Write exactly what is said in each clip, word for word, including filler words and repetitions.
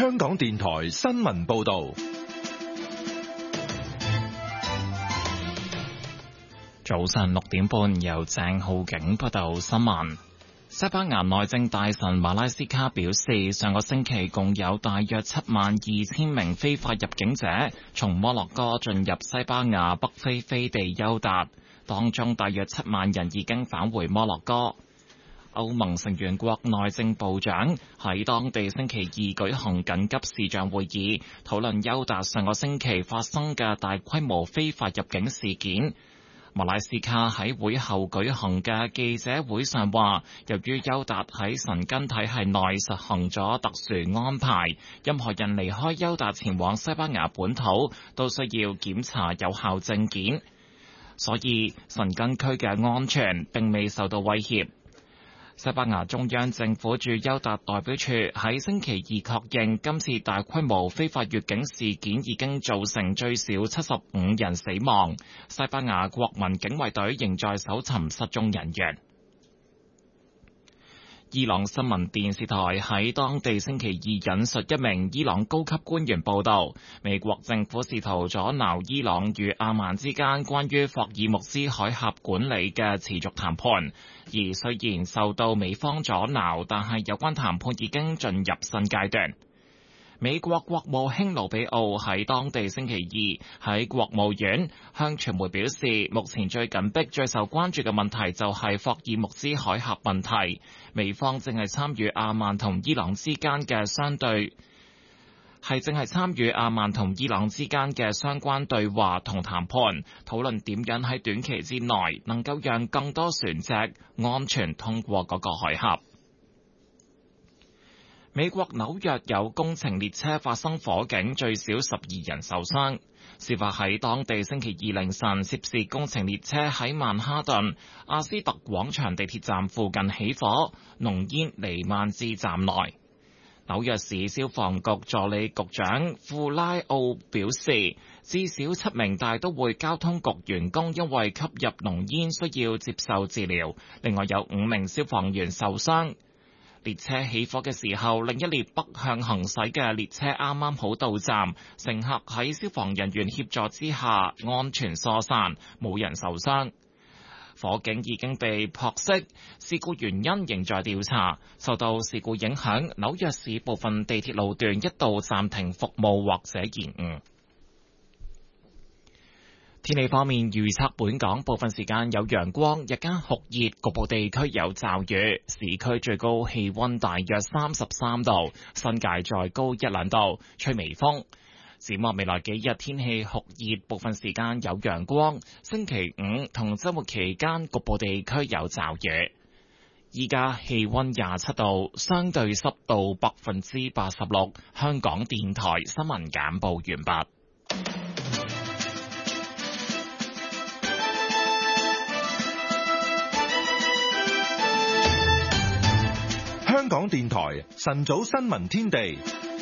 香港電台新聞報道。 早上六點半，由鄭浩景報道新聞。西班牙內政大臣馬拉斯卡表示，上個星期共有大約七萬二千名非法入境者從摩洛哥進入西班牙北非飛地休達，當中大約七萬人已經返回摩洛哥。歐盟成員國內政部長喺當地星期二舉行緊急視像會議，討論休達上個星期發生嘅大規模非法入境事件。馬拉斯卡喺會後舉行嘅記者會上話，由於休達喺申根體系內實行咗特殊安排，任何人離開休達前往西班牙本土都需要檢查有效證件，所以申根區嘅安全並未受到威脅。西班牙中央政府駐休達代表處喺星期二確認，今次大規模非法越境事件已經造成最少七十五人死亡。西班牙國民警衛隊仍在搜尋失蹤人員。伊朗新聞電視台喺當地星期二引述一名伊朗高級官員報道，美國政府試圖阻撓伊朗與阿曼之間關於霍爾木茲海峽管理嘅持續談判，而雖然受到美方阻撓，但係有關談判已經進入新階段。美國國務卿盧比奧喺當地星期二喺國務院向傳媒表示，目前最緊迫、最受關注嘅問題就係霍爾木茲海峽問題。美方正係參與阿曼同伊朗之間嘅相對，係正係參與阿曼同伊朗之間嘅相關對話同談判，討論點樣喺短期之內能夠讓更多船隻安全通過嗰個海峽。美國紐約有工程列車發生火警，最少十二人受傷。事發喺當地星期二凌晨，涉事工程列車喺曼哈頓阿斯特廣場地鐵站附近起火，濃煙彌漫至站內。紐約市消防局助理局長庫拉奧表示，至少七名大都會交通局員工因為吸入濃煙需要接受治療，另外有五名消防員受傷。列車起火嘅時候，另一列北向行駛嘅列車啱啱好到站，乘客喺消防人員協助之下安全疏散，冇人受傷。火警已經被撲熄，事故原因仍在調查。受到事故影響，紐約市部分地鐵路段一度暫停服務或者延誤。天氣方面，預測本港部分時間有陽光，日間酷熱，局部地區有驟雨。市區最高氣溫大約三十三度，新界再高一兩度，吹微風。展望未來幾日天氣酷熱，部分時間有陽光。星期五同週末期間局部地區有驟雨。依家氣溫廿七度，相對濕度百分之八十六。香港電台新聞簡報完畢。 香港電台晨早新聞天地，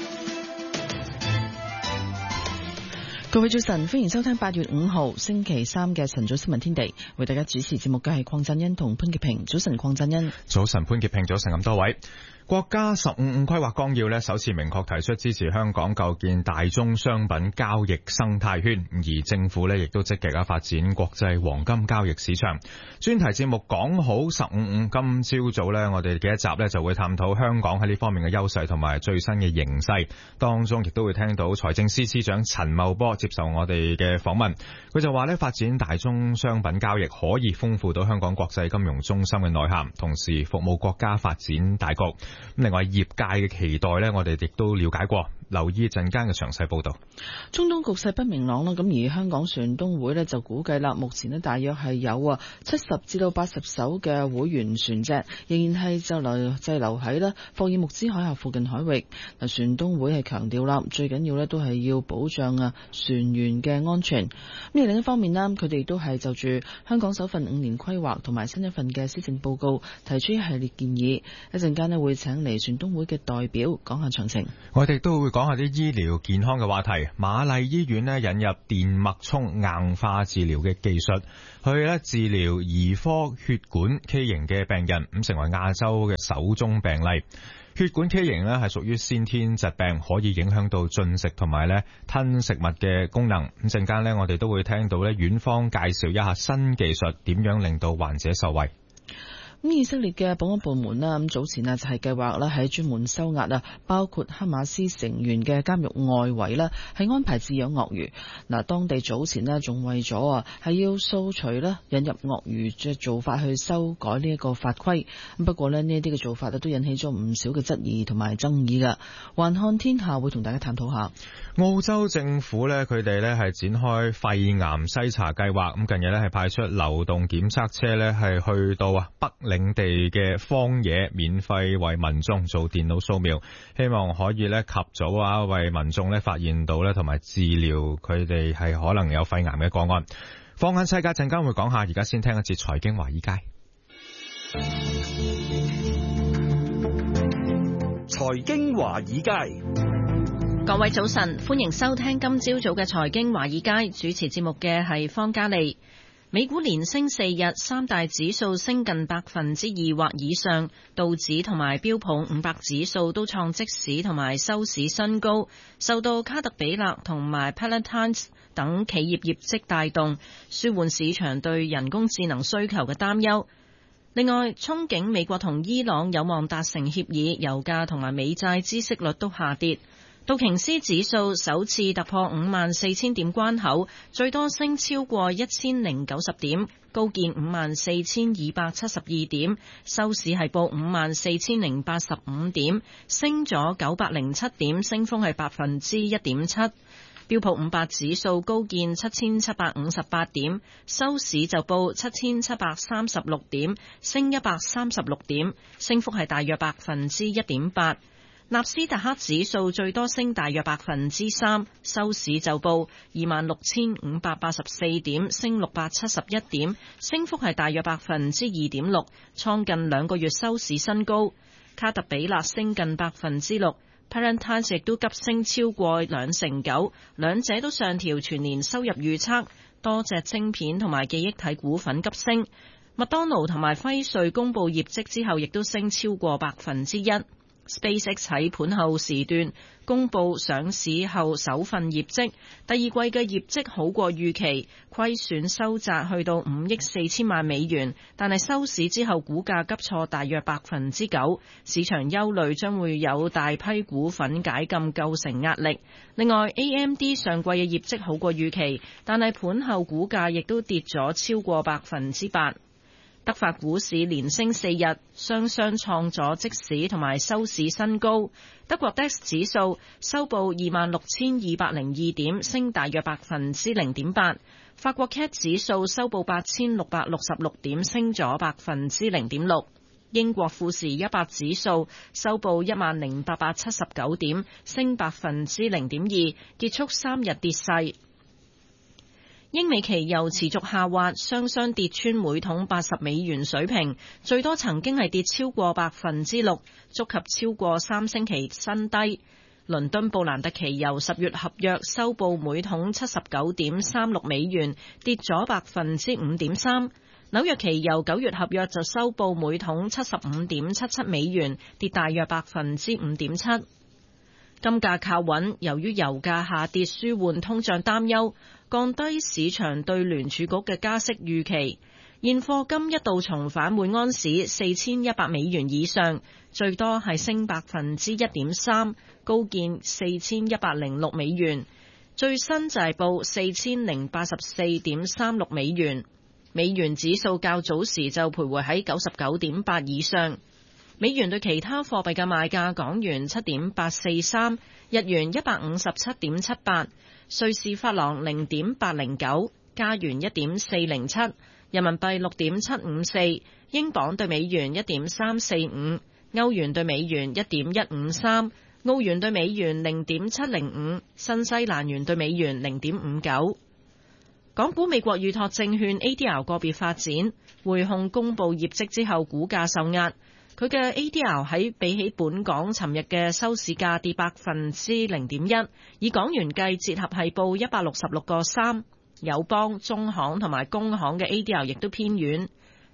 各位早晨，歡迎收聽八月五號星期三嘅晨早新聞天地，為大家主持節目嘅係鄺振恩同潘潔平。早晨，鄺振恩。 早晨，潘潔平。早晨咁多位。國家十五五規劃綱要呢首次明確提出支持香港構建大宗商品交易生態圈，而政府呢亦都積極啊發展國際黃金交易市場。專題節目講好十五五，今朝早呢我哋嘅一集呢就會探討香港喺呢方面嘅優勢同埋最新嘅形勢，當中亦都會聽到財政司司長陳茂波接受我哋嘅訪問，佢就話呢發展大宗商品交易可以豐富到香港國際金融中心嘅內涵，同時服務國家發展大局。另外業界嘅期待呢，我哋亦都了解過，留意陣間嘅詳細報導。 中東局勢不明朗啦，咁而香港船東會呢就估計啦，目前呢大約係有啊七十至到八十艘嘅會員船隻，仍然係就留滯留喺啦霍爾木茲海峽附近海域。嗱，船東會係強調啦，最緊要呢都係要保障啊船員嘅安全。咁而另一方面呢，佢哋都係就住香港首份五年規劃同埋新一份嘅施政報告提出一系列建議。一陣間呢會請嚟船東會嘅代表講下詳情。 我哋都會講下啲醫療健康嘅話題。瑪麗醫院呢引入電脈衝硬化治療嘅技術，去咧治療兒科血管畸形嘅病人，咁成為亞洲嘅首宗病例。 血管畸形咧係屬於先天疾病，可以影響到進食同埋咧吞食物嘅功能。咁陣間咧，我哋都會聽到咧院方介紹一下新技術點樣令到患者受惠。 咁以色列嘅保安部門啦，咁早前啊就係計劃啦喺專門收押啊，包括哈馬斯成員嘅監獄外圍啦，係安排飼養鱷魚。嗱，當地早前咧仲為咗啊係要掃除啦引入鱷魚嘅做法去修改呢一個法規。咁不過咧呢一啲嘅做法咧都引起咗唔少嘅質疑同埋爭議噶。環看天下會同大家探討下。 澳洲政府咧，佢哋咧係展開肺癌篩查計劃，咁近日咧係派出流動檢測車咧係去到啊北領地嘅荒野，免費為民眾做電腦掃描，希望可以咧及早啊為民眾咧發現到咧同埋治療佢哋係可能有肺癌嘅個案。放眼世界陣間會講下，而家先聽一節財經華爾街。 財經華爾街。 各位早晨，歡迎收聽今朝早嘅財經華爾街，主持節目嘅係方嘉利。美股連升四日，三大指數升近百分之二或以上，道指同埋標普五百指數都創即市同埋收市新高，受到卡特彼勒同埋 Peloton 等企業業績帶動，舒緩市場對人工智能需求嘅擔憂。另外，憧憬美國同伊朗有望達成協議，油價同埋美債孳息率都下跌。道瓊斯指數首次突破五萬四千點關口，最多升超過一千零九十點，高見五萬四千二百七十二點，收市係報五萬四千零八十五點，升咗九百零七點，升幅係百分之一點七。標普五百指數高見七千七百五十八點，收市就報七千七百三十六點，升一百三十六點，升幅係大約百分之一點八。納斯達克指數最多升大約百分之三，收市就報二萬六千五百八十四點，升六百七十一點，升幅係大約百分之二點六，創近兩個月收市新高。卡特彼勒升近百分之六，Palantir亦都急升超過兩成九，兩者都上調全年收入預測，多隻晶片同埋記憶體股份急升。麥當勞同埋輝瑞公布業績之後，亦都升超過百分之一。SpaceX 喺盤後時段公布上市後首份業績，第二季嘅業績好過預期，虧損收窄去到五億四千萬美元，但係收市之後股價急挫大約百分之九，市場憂慮將會有大批股份解禁構成壓力。另外 A M D 上季嘅業績好過預期，但係盤後股價亦都跌咗超過百分之八。德法股市連升四日，雙雙創咗即市同埋收市新高。德國 D A X 指數收報二萬六千二百零二點，升大約百分之零點八。法國 C A C 指數收報八千六百六十六點，升咗百分之零點六。英國富時一百指數收報一萬零八百七十九點，升百分之零點二，結束三日跌勢。英美期油持續下滑，雙雙跌穿每桶八十美元水平，最多曾經係跌超過百分之六，觸及超過三星期新低。倫敦布蘭特期油十月合約收報每桶七十九點三六美元，跌咗百分之五點三。紐約期油九月合約就收報每桶七十五點七七美元，跌大約百分之五點七。金價靠穩，由於油價下跌舒緩通脹擔憂，降低市場對聯儲局嘅加息預期。現貨金一度重返每安士四千一百美元以上，最多係升百分之一點三，高見四千一百零六美元。最新就係報四千零八十四點三六美元。美元指數較早時就徘徊喺九十九點八以上。美元對其他貨幣嘅賣價：港元七點八四三，日元一百五十七點七八，瑞士法郎零點八零九，加元一點四零七，人民幣六點七五四，英鎊對美元一點三四五，歐元對美元一點一五三，澳元對美元零點七零五，新西蘭元對美元零點五九。港股美國預託證券 A D R 個別發展，匯控公布業績之後股價受壓。佢嘅 A D R 喺比起本港尋日嘅收市價跌百分之零點一，以港元計折合係報一百六十六個三。友邦、中行同埋工行嘅 A D R 亦都偏軟。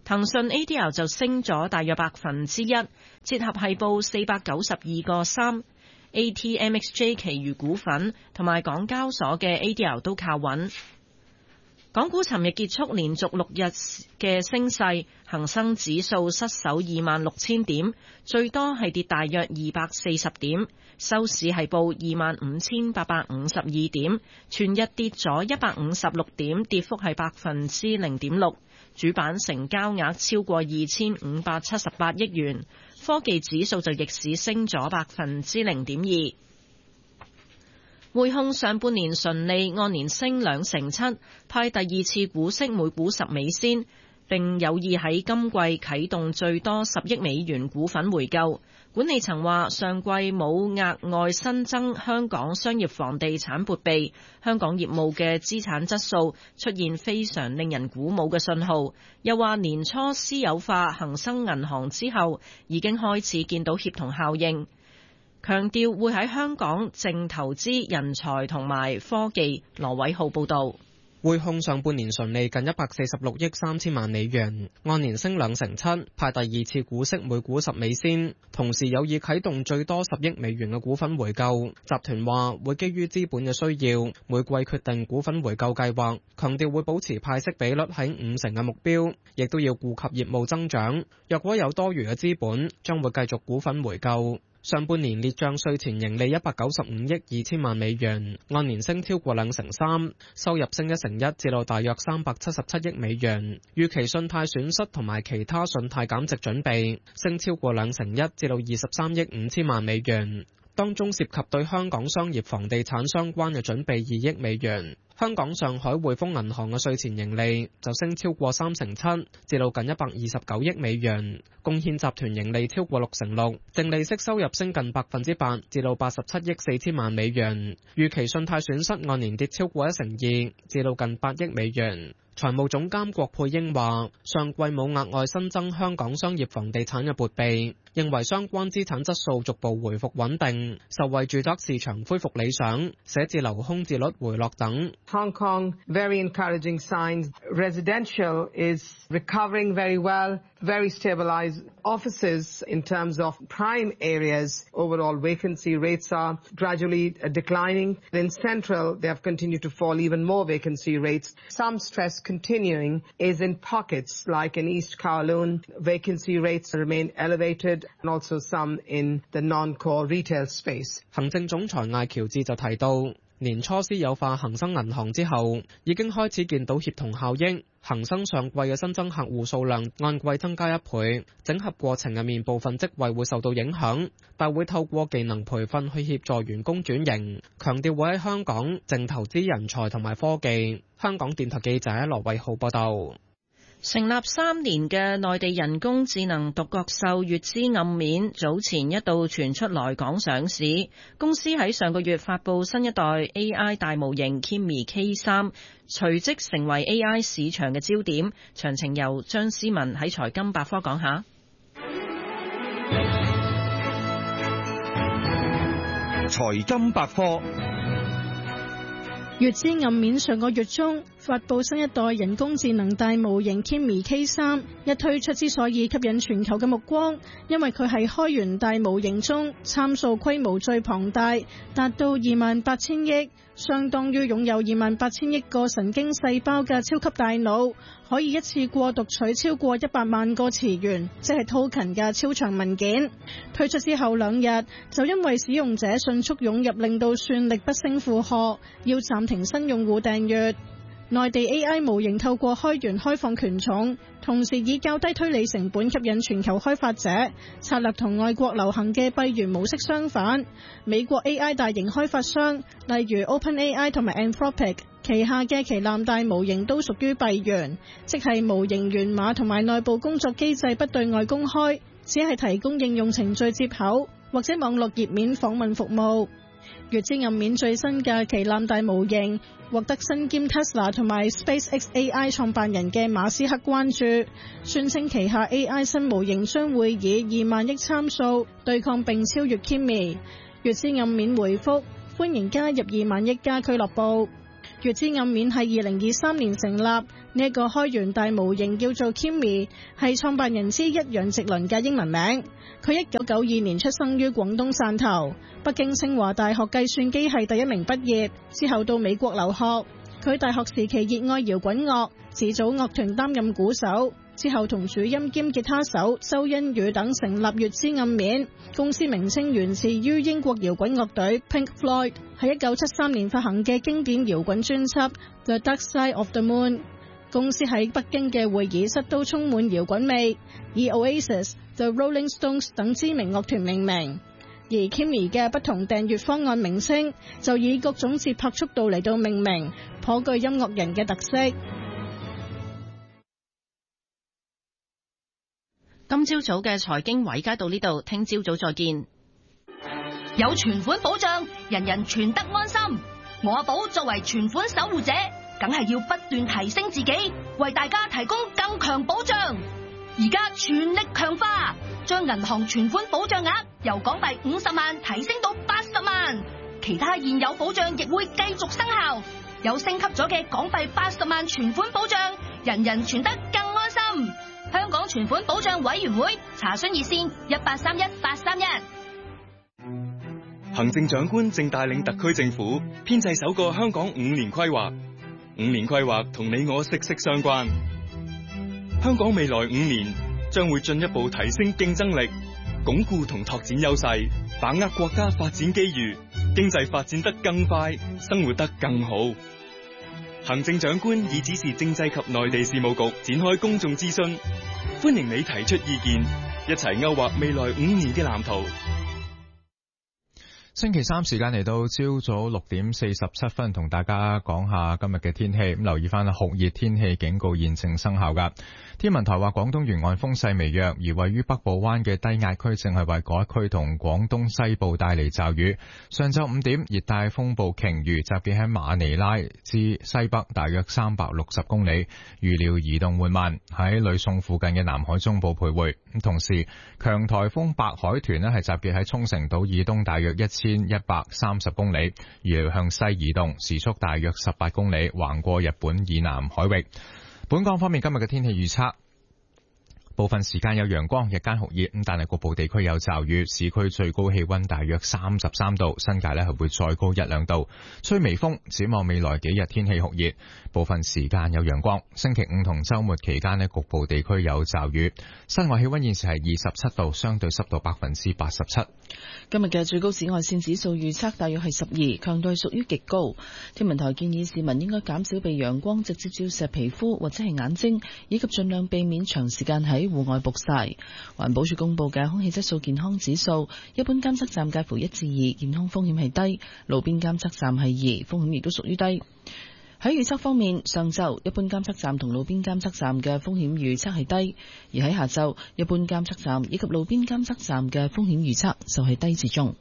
騰訊 A D R 就升咗大約百分之一，折合係報四百九十二個三。A T M X J 其餘股份同埋港交所嘅 A D R 都靠穩。港股尋日結束連續六日嘅升勢，恒生指數失守二萬六千點，最多係跌大約二百四十點，收市係報二萬五千八百五十二點，全日跌咗一百五十六點，跌幅係百分之零點六。主板成交額超過二千五百七十八億元，科技指數就逆市升咗百分之零點二。匯控上半年純利按年升兩成七，派第二次股息每股十美仙，並有意喺今季啟動最多十億美元股份回購。管理層話上季冇額外新增香港商業房地產撥備，香港業務嘅資產質素出現非常令人鼓舞嘅信號。又話年初私有化恒生銀行之後，已經開始見到協同效應。強調會喺香港淨投資人才同埋科技。羅偉浩報導。 匯控上半年純利近一百四十六億三千萬美元，按年升兩成七，派第二次股息每股十美仙，同時有意啟動最多十億美元嘅股份回購。集團話會基於資本嘅需要，每季決定股份回購計劃，強調會保持派息比率喺五成嘅目標，亦都要顧及業務增長。若果有多餘嘅資本，將會繼續股份回購。上半年列賬稅前盈利一百九十五億二千萬美元，按年升超過兩成三，收入升一成一，至到大約三百七十七億美元。預期信貸損失同埋其他信貸減值準備升超過兩成一，至到二十三億五千萬美元，當中涉及對香港商業房地產相關嘅準備二億美元。香港上海匯豐銀行嘅稅前盈利就升超過三成七，至到近一百二十九億美元，貢獻集團盈利超過六成六，淨利息收入升近百分之八，至到八十七億四千萬美元。預期信貸損失按年跌超過一成二，至到近八億美元。財務總監郭佩英話：上季冇額外新增香港商業房地產嘅撥備，認為相關資產質素逐步回復穩定，受惠住宅市場恢復理想、寫字樓空置率回落等。 Hong Kong, very encouraging signs. Residential is recovering very well, very stabilized. Offices in terms of prime areas, overall vacancy rates are gradually declining. In central, they have continued to fall even more vacancy rates. Some stress continuing is in pockets like in East Kowloon. Vacancy rates remain elevated and also some in the non-core retail space. 行政總裁艾喬治就提到，年初私有化恒生銀行之後，已經開始見到協同效應。恒生上季嘅新增客戶數量按季增加一倍，整合過程入面部分職位會受到影響，但會透過技能培訓去協助員工轉型。強調會喺香港淨投資人才同埋科技。香港電台記者羅偉浩報道。 成立三年嘅內地人工智能獨角獸月之暗面早前一度傳出來港上市，公司喺上個月發佈新一代 A I 大模型 Kimi K 三，隨即成為 A I 市場嘅焦點。詳情由張思文喺財金百科講下。 財金百科。 月之暗面上個月中發佈新一代人工智能大模型 Kimi K 三，一推出之所以吸引全球嘅目光，因為佢係開源大模型中參數規模最龐大，達到二萬八千億，相當於擁有二萬八千億個神經細胞嘅超級大腦，可以一次過讀取超過一百萬個詞源，即係 token 嘅超長文件。推出之後兩日，就因為使用者迅速湧入，令到算力不勝負荷，要暫停新用戶訂閱。內地 A I 模型透過開源開放權重，同時以較低推理成本吸引全球開發者，策略同外國流行嘅閉源模式相反。美國 A I 大型開發商，例如 OpenAI 同埋 Anthropic 旗下嘅旗艦大模型都屬於閉源，即係模型源碼同埋內部工作機制不對外公開，只係提供應用程序接口或者網絡頁面訪問服務。月之暗面最新嘅旗艦大模型獲得身兼 Tesla 同埋 SpaceX A I 創辦人嘅馬斯克關注，宣稱旗下 A I 新模型將會以二萬億參數對抗並超越 Kimi。月之暗面回覆歡迎加入二萬億家俱樂部。月之暗面喺二零二三年成立， 呢一個開源大模型叫做 Kimi， 係創辦人之一楊直麟嘅英文名。佢一九九二年出生於廣東汕頭，北京清華大學計算機系第一名畢業，之後到美國留學。佢大學時期熱愛搖滾樂，自組樂團擔任鼓手，之後同主音兼吉他手周欣宇等成立月之暗面，公司名稱源自於英國搖滾樂隊 Pink Floyd 喺一九七三年發行嘅經典搖滾專輯 The Dark Side of the Moon。公司喺北京嘅會議室都充滿搖滾味，以 Oasis、The Rolling Stones 等知名樂團命名。而 Kimi 嘅不同訂閱方案名稱就以各種節拍速度嚟到命名，頗具音樂人嘅特色。 今朝早嘅財經華爾街到呢度，聽朝早再見。 有存款保障，人人存得安心。我阿寶作為存款守護者，梗係要不斷提升自己，為大家提供更強保障。而家全力強化，將銀行存款保障額由港幣五十萬提升到八十萬，其他現有保障亦會繼續生效。有升級咗嘅港幣八十萬存款保障，人人存得更安心。香港存款保障委員會查詢熱線一八三一八三一。 行政長官正帶領特區政府編製首個香港五年規劃，五年規劃同你我息息相關。香港未來五年將會進一步提升競爭力，鞏固同拓展優勢，把握國家發展機遇，經濟發展得更快，生活得更好。行政長官已指示政制及內地事務局展開公眾諮詢，歡迎你提出意見，一齊勾畫未來五年嘅藍圖。 星期三時間嚟到朝早六點四十七分，同大家講下今日嘅天氣。咁留意翻酷熱天氣警告現正生效噶。天文台話廣東沿岸風勢微弱，而位於北部灣嘅低壓區正係為嗰一區同廣東西部帶嚟驟雨。上晝五點，熱帶風暴鯨魚集結喺馬尼拉至西北大約三百六十公里，預料移動緩慢，喺呂宋附近嘅南海中部徘徊。咁同時，強颱風白海豚呢係集結喺沖繩島以東大約一千一百三十公里，預料向西移動，時速大約十八公里，橫過日本以南海域。本港方面今日嘅天氣預測，部分時間有陽光，日間酷熱，咁但係局部地區有驟雨。市區最高氣溫大約三十三度，新界呢係會再高一兩度，吹微風。展望未來幾日天氣酷熱，部分時間有陽光。星期五同周末期間呢，局部地區有驟雨。室外氣溫現時係二十七度，相對濕度百分之八十七。 今日嘅最高紫外線指數預測大約係十二，強度係屬於極高。天文台建議市民應該減少被陽光直接照射皮膚或者係眼睛，以及盡量避免長時間喺戶外曝曬。環保署公布嘅空氣質素健康指數，一般監測站介乎一至二，健康風險係低；路邊監測站係二，風險亦都屬於低。喺預測方面，上晝一般監測站同路邊監測站嘅風險預測係低，而喺下晝一般監測站以及路邊監測站嘅風險預測就係低至中。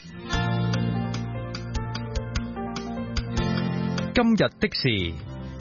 今日的事，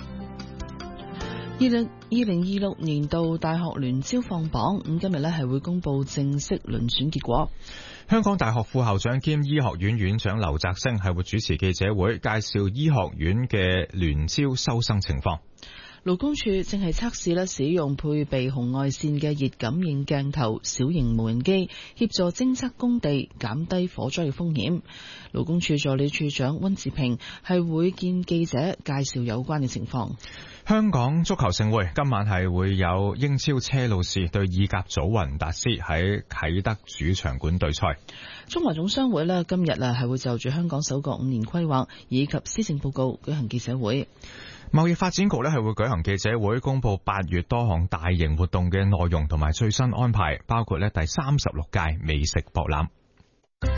二零二零二六年度大學聯招放榜，咁今日呢係會公布正式遴選結果。 香港大學副校長兼醫學院院長劉澤星係會主持記者會，介紹醫學院嘅聯招收生情況。 勞工處正係測試咧使用配備紅外線嘅熱感應鏡頭小型無人機，協助偵測工地，減低火災嘅風險。勞工處助理處長溫志平係會見記者介紹有關嘅情況。 香港足球盛會今晚係會有英超車路士對意甲祖雲達斯喺啟德主場館對賽。 中華總商會咧今日啊係會就住香港首個五年規劃以及施政報告舉行記者會。 貿易發展局咧係會舉行記者會，公布八月多項大型活動嘅內容同埋最新安排，包括咧第三十六屆美食博覽。